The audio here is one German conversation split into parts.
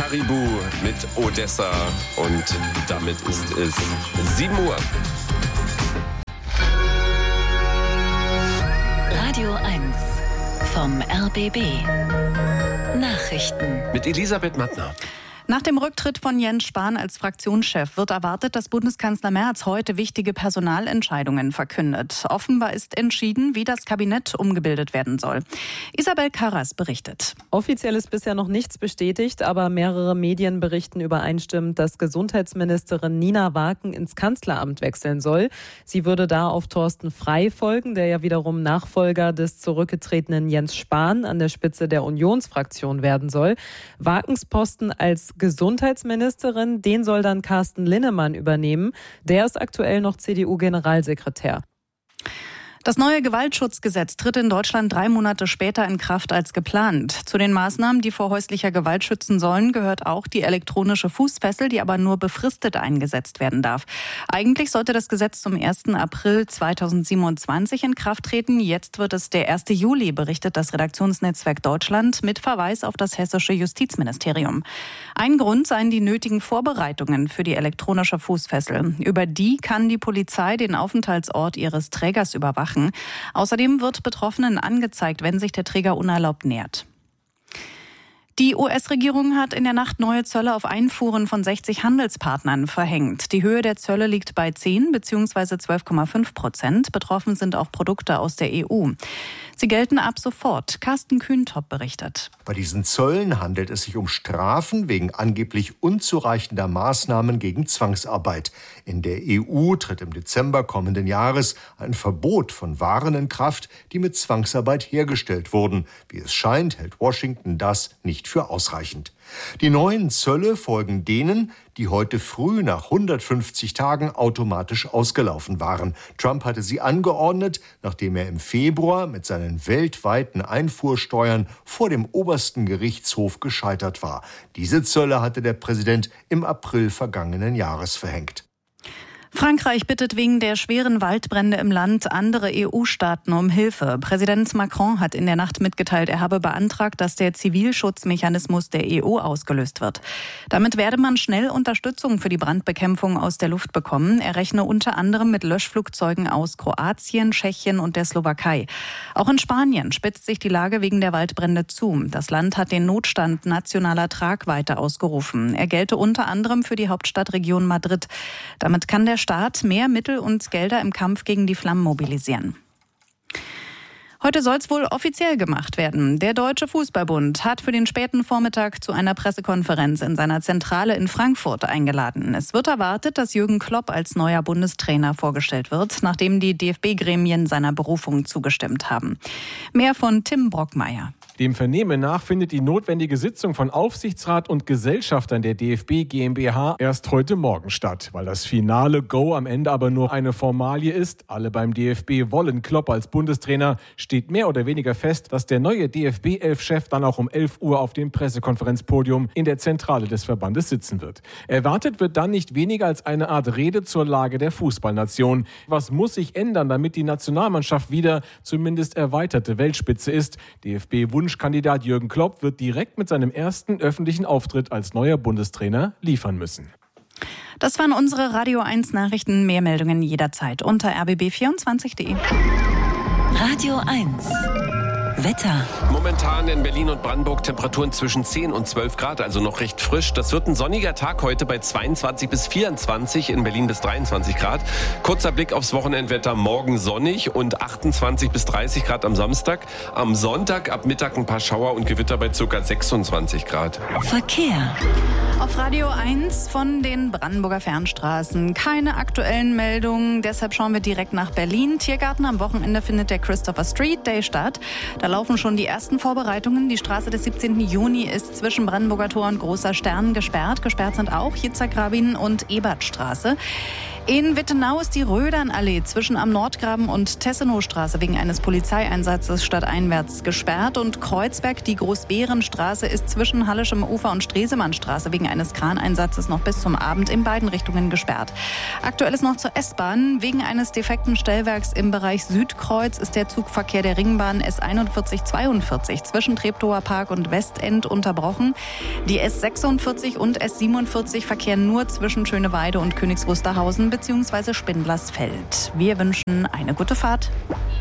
Caribou mit Odessa und damit ist es 7 Uhr. Radio 1 vom RBB. Nachrichten. Mit Elisabeth Mattner. Nach dem Rücktritt von Jens Spahn als Fraktionschef wird erwartet, dass Bundeskanzler Merz heute wichtige Personalentscheidungen verkündet. Offenbar ist entschieden, wie das Kabinett umgebildet werden soll. Isabel Karras berichtet. Offiziell ist bisher noch nichts bestätigt, aber mehrere Medien berichten übereinstimmend, dass Gesundheitsministerin Nina Waaken ins Kanzleramt wechseln soll. Sie würde da auf Thorsten Frey folgen, der ja wiederum Nachfolger des zurückgetretenen Jens Spahn an der Spitze der Unionsfraktion werden soll. Waakens Posten als Gesundheitsministerin, den soll dann Carsten Linnemann übernehmen. Der ist aktuell noch CDU-Generalsekretär. Das neue Gewaltschutzgesetz tritt in Deutschland 3 Monate später in Kraft als geplant. Zu den Maßnahmen, die vor häuslicher Gewalt schützen sollen, gehört auch die elektronische Fußfessel, die aber nur befristet eingesetzt werden darf. Eigentlich sollte das Gesetz zum 1. April 2027 in Kraft treten. Jetzt wird es der 1. Juli, berichtet das Redaktionsnetzwerk Deutschland mit Verweis auf das hessische Justizministerium. Ein Grund seien die nötigen Vorbereitungen für die elektronische Fußfessel. Über die kann die Polizei den Aufenthaltsort ihres Trägers überwachen. Außerdem wird Betroffenen angezeigt, wenn sich der Träger unerlaubt nähert. Die US-Regierung hat in der Nacht neue Zölle auf Einfuhren von 60 Handelspartnern verhängt. Die Höhe der Zölle liegt bei 10 bzw. 12,5%. Betroffen sind auch Produkte aus der EU. Sie gelten ab sofort. Carsten Kühntop berichtet. Bei diesen Zöllen handelt es sich um Strafen wegen angeblich unzureichender Maßnahmen gegen Zwangsarbeit. In der EU tritt im Dezember kommenden Jahres ein Verbot von Waren in Kraft, die mit Zwangsarbeit hergestellt wurden. Wie es scheint, hält Washington das nicht für ausreichend. Die neuen Zölle folgen denen, die heute früh nach 150 Tagen automatisch ausgelaufen waren. Trump hatte sie angeordnet, nachdem er im Februar mit seinen weltweiten Einfuhrsteuern vor dem obersten Gerichtshof gescheitert war. Diese Zölle hatte der Präsident im April vergangenen Jahres verhängt. Frankreich bittet wegen der schweren Waldbrände im Land andere EU-Staaten um Hilfe. Präsident Macron hat in der Nacht mitgeteilt, er habe beantragt, dass der Zivilschutzmechanismus der EU ausgelöst wird. Damit werde man schnell Unterstützung für die Brandbekämpfung aus der Luft bekommen. Er rechne unter anderem mit Löschflugzeugen aus Kroatien, Tschechien und der Slowakei. Auch in Spanien spitzt sich die Lage wegen der Waldbrände zu. Das Land hat den Notstand nationaler Tragweite ausgerufen. Er gelte unter anderem für die Hauptstadtregion Madrid. Damit kann der Staat mehr Mittel und Gelder im Kampf gegen die Flammen mobilisieren. Heute soll es wohl offiziell gemacht werden. Der Deutsche Fußballbund hat für den späten Vormittag zu einer Pressekonferenz in seiner Zentrale in Frankfurt eingeladen. Es wird erwartet, dass Jürgen Klopp als neuer Bundestrainer vorgestellt wird, nachdem die DFB-Gremien seiner Berufung zugestimmt haben. Mehr von Tim Brockmeier. Dem Vernehmen nach findet die notwendige Sitzung von Aufsichtsrat und Gesellschaftern der DFB GmbH erst heute Morgen statt. Weil das finale Go am Ende aber nur eine Formalie ist, alle beim DFB wollen Klopp als Bundestrainer, steht mehr oder weniger fest, dass der neue DFB-11-Chef dann auch um 11 Uhr auf dem Pressekonferenzpodium in der Zentrale des Verbandes sitzen wird. Erwartet wird dann nicht weniger als eine Art Rede zur Lage der Fußballnation. Was muss sich ändern, damit die Nationalmannschaft wieder zumindest erweiterte Weltspitze ist? DFB-Wunschkandidat Jürgen Klopp wird direkt mit seinem ersten öffentlichen Auftritt als neuer Bundestrainer liefern müssen. Das waren unsere Radio 1 Nachrichten. Mehr Meldungen jederzeit unter rbb24.de. Radio 1. Wetter. Momentan in Berlin und Brandenburg Temperaturen zwischen 10 und 12 Grad, also noch recht frisch. Das wird ein sonniger Tag heute bei 22 bis 24, in Berlin bis 23 Grad. Kurzer Blick aufs Wochenendwetter, morgen sonnig und 28 bis 30 Grad am Samstag. Am Sonntag ab Mittag ein paar Schauer und Gewitter bei ca. 26 Grad. Verkehr. Auf Radio 1 von den Brandenburger Fernstraßen. Keine aktuellen Meldungen, deshalb schauen wir direkt nach Berlin. Tiergarten am Wochenende findet der Christopher Street Day statt. Da laufen schon die ersten Vorbereitungen. Die Straße des 17. Juni ist zwischen Brandenburger Tor und Großer Stern gesperrt. Gesperrt sind auch Yitzhak Rabin und Ebertstraße. In Wittenau ist die Rödernallee zwischen am Nordgraben und Tessenowstraße wegen eines Polizeieinsatzes stadteinwärts gesperrt. Und Kreuzberg, die Großbärenstraße, ist zwischen Hallischem Ufer und Stresemannstraße wegen eines Kraneinsatzes noch bis zum Abend in beiden Richtungen gesperrt. Aktuell ist noch zur S-Bahn. Wegen eines defekten Stellwerks im Bereich Südkreuz ist der Zugverkehr der Ringbahn S4142 zwischen Treptower Park und Westend unterbrochen. Die S46 und S47 verkehren nur zwischen Schöneweide und Königs Wusterhausen bzw. Spindlersfeld. Wir wünschen eine gute Fahrt.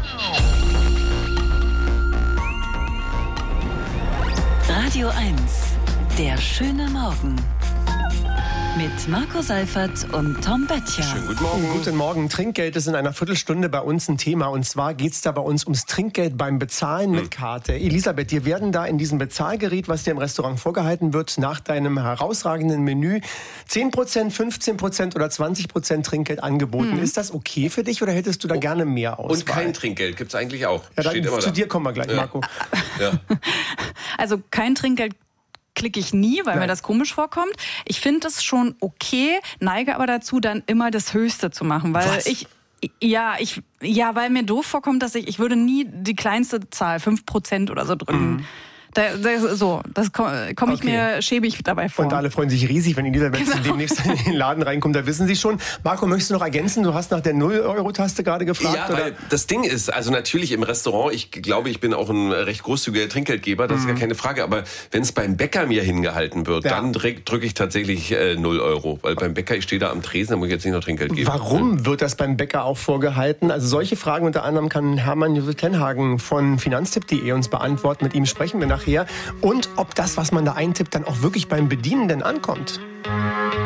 Radio 1, der schöne Morgen. Mit Marco Seifert und Tom Böttcher. Schönen guten Morgen. Guten Morgen. Trinkgeld ist in einer Viertelstunde bei uns ein Thema. Und zwar geht es da bei uns ums Trinkgeld beim Bezahlen mit Karte. Elisabeth, dir werden da in diesem Bezahlgerät, was dir im Restaurant vorgehalten wird, nach deinem herausragenden Menü 10%, 15% oder 20% Trinkgeld angeboten. Ist das okay für dich oder hättest du da gerne mehr Auswahl? Und kein Trinkgeld gibt es eigentlich auch. Ja, zu dir kommen wir gleich, Marco. Ja. Also kein Trinkgeld klicke ich nie, weil mir das komisch vorkommt. Ich finde es schon okay, neige aber dazu, dann immer das Höchste zu machen, weil weil mir doof vorkommt, dass ich würde nie die kleinste Zahl, 5% oder so drücken. Das komme ich mir schäbig dabei vor. Und alle freuen sich riesig, wenn Elisabeth demnächst in den Laden reinkommt. Da wissen sie schon. Marco, möchtest du noch ergänzen? Du hast nach der 0-Euro-Taste gerade gefragt. Ja, weil das Ding ist, also natürlich im Restaurant, ich glaube, ich bin auch ein recht großzügiger Trinkgeldgeber, das ist ja keine Frage. Aber wenn es beim Bäcker mir hingehalten wird, dann drücke ich tatsächlich 0 Euro. Weil beim Bäcker, ich stehe da am Tresen, da muss ich jetzt nicht noch Trinkgeld geben. Warum wird das beim Bäcker auch vorgehalten? Also solche Fragen unter anderem kann Hermann Josef Tenhagen von finanztipp.de uns beantworten. Mit ihm sprechen wir nachher. Und ob das, was man da eintippt, dann auch wirklich beim Bedienenden ankommt.